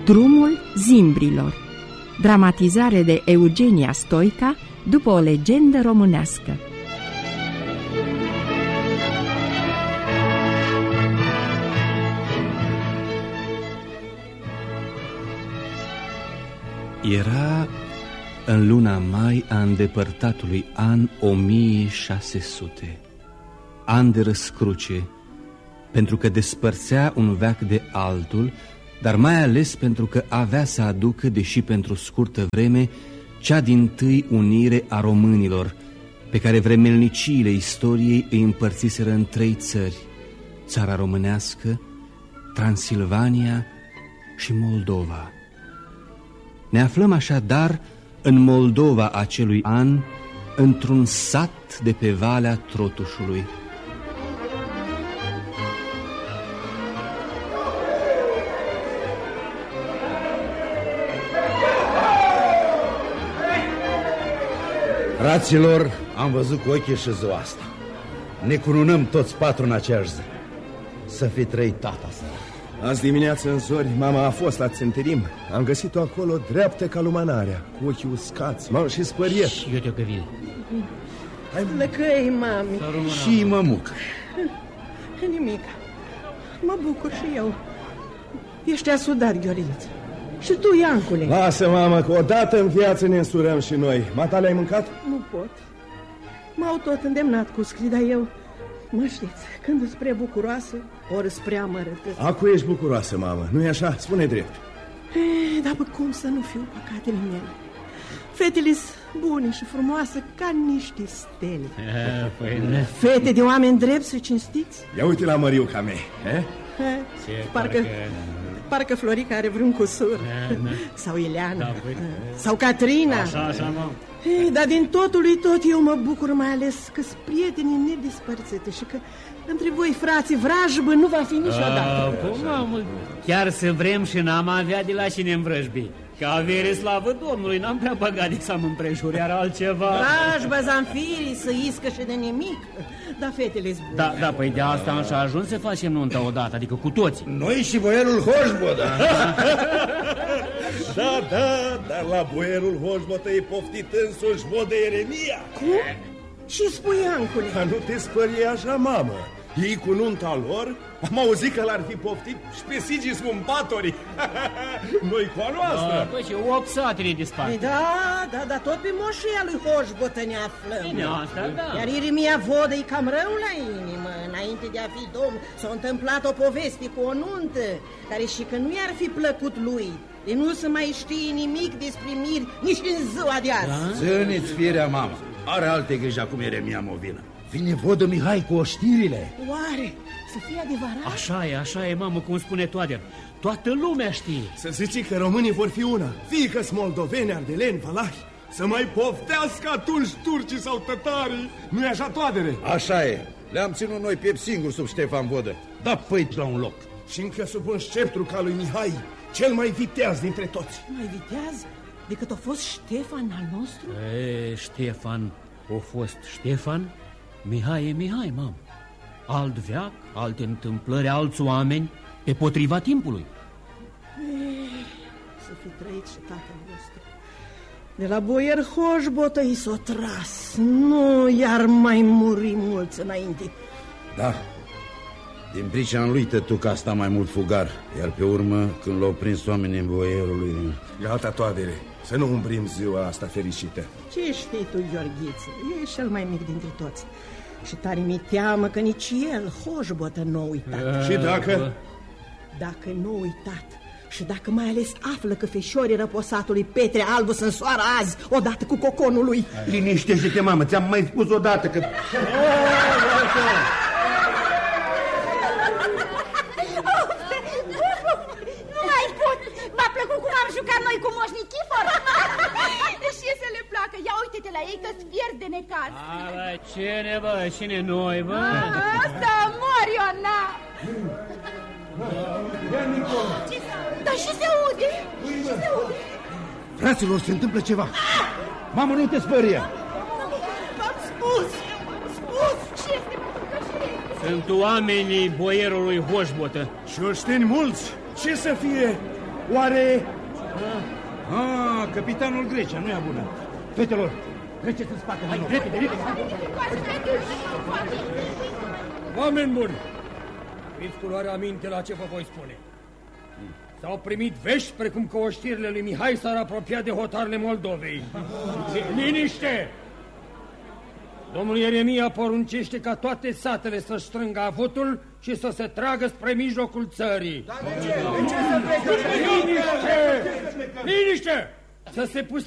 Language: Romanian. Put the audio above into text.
Drumul zimbrilor. Dramatizare de Eugenia Stoica după o legendă românească. Era în luna mai a îndepărtatului an 1600, an de răscruce, pentru că despărțea un veac de altul, dar mai ales pentru că avea să aducă, deși pentru scurtă vreme, cea dintâi unire a românilor, pe care vremelniciile istoriei îi împărțiseră în 3 țări: țara românească, Transilvania și Moldova. Ne aflăm așadar în Moldova acelui an, într-un sat de pe Valea Trotușului. Fraților, am văzut cu ochii și ziua asta. Ne cununăm toți 4 în aceeași zi. Să fi trăit tata să. Azi dimineață în zori, mama a fost la ținterim. Am găsit-o acolo dreaptă ca lumânarea, cu ochii uscați, m-am și spăriet. Și eu te-o găvil. Hai lăcăi, mami. Și mămuc. Nimic. Mă bucur și eu. Ești asudat, Gheorghiță. Și tu, Iancule. Lasă, mamă, că odată în viață ne însurăm și noi. Matale, ai mâncat? Nu pot. M-au tot îndemnat cu scrii, dar eu... Mă știți, când îți prea bucuroasă, ori îți prea mărătă. Acu ești bucuroasă, mamă, nu-i așa? Spune drept. Dar bă, cum să nu fiu păcatele mele? Fetele-s bune și frumoase ca niște stele. Fete de oameni drepți și cinstiți. Ia uite la Măriuca mea. Parcă Florica are vreun cusur. Sau Ileana. Sau Catrina. Așa, mă. Dar din totul lui tot eu mă bucur, mai ales că-s prietenii nedespărțite și că între voi, frații, vrajbă nu va fi niciodată. Mamă, chiar să vrem și n-am avea de la cine învrăjbi. Că avere, slavă Domnului, n-am prea băgat de să mă împrejur, iar altceva. Vrajbă, zanfirii, să iscă și de nimic. Da, fetele-s bune. Da, păi de asta am și ajuns să facem nunta odată, adică cu toții. Noi și boierul Hoșbotă. Da, dar la boierul Hoșbotă e poftit însuși Vodă Ieremia. Cum? Și spui, Iancule? Dar nu te spărie așa, mamă. Ei cu nunta lor, am auzit că l-ar fi poftit și pe Sigii Scumpatorii. Noi cu a noastră. Păi și 8 satele disparte. Da, tot pe moșia lui Hoșbotă ne aflăm. Bine, asta, da. Iar Ieremia Vodă e cam rău la inimă. Înainte de a fi domn, s-a întâmplat o poveste cu o nuntă, care și că nu i-ar fi plăcut lui. De nu se mai știe nimic despre miri nici în ziua de azi. Țâniți firea, mamă. Are alte grijă acum Ieremia Movină. Vine Vodă Mihai cu oștirile. Oare să fie adevărat? Așa e, mamă, cum spune Toader. Toată lumea știe. Să zici că românii vor fi una. Fie că-s moldoveni, ardeleni, valahi. Să mai poftească atunci turcii sau tătarii. Nu-i așa, Toadere? Așa e. Le-am ținut noi piept singur sub Ștefan Vodă. Da păi la un loc. Și încă sub un sceptru ca lui Mihai, cel mai viteaz dintre toți. Mai viteaz decât a fost Ștefan al nostru? Ștefan a fost Ștefan, Mihai e Mihai, mamă. Alt veac, alte întâmplări, alți oameni, pe potriva timpului. Să fi trăit și tatăl nostru. De la boier Hoșbotă i s-o tras. Nu iar mai muri mulți înainte. Da. Din pricina lui tătuca asta mai mult fugar. Iar pe urmă, când l-au prins oamenii în boierul lui... Gata, Toadere, să nu umbrim ziua asta fericită. Ce știi tu, Gheorghiță? E cel mai mic dintre toți. Și tare mi teamă că nici el, Hoșbotă, n-a uitat. Și dacă? Dacă n-a uitat și dacă mai ales află că feșorii răposatului Petre Albu sunt soară azi, odată cu coconul lui. Liniștește-te, mamă, ți-am mai spus odată că... Nu mai pot! M-a plăcut cum am jucat noi cu Moș Nichifor. Și să le placă. Ia uite-te la ei că-ți pierd de necaz. Cine, bă? Cine noi, bă? Asta mor, Iona. Dar și se aude. Fraților, se întâmplă ceva. Mamă, nu te spărie. V-am spus. Ce este, Sunt oamenii boierului Hoșbotă. Și oșteni mulți. Ce să fie? Oare... Capitanul Grecia, nu e bună. Fetelor, treceți în spate. Hai, repede, repede. Oameni buni, fiți cu luarea aminte la ce vă voi spune. S-au primit vești precum că oștirile lui Mihai s-ar apropia de hotarele Moldovei. Liniște! Domnul Ieremia poruncește ca toate satele să strângă avutul și să se tragă spre mijlocul țării. Liniște! Liniște! Să se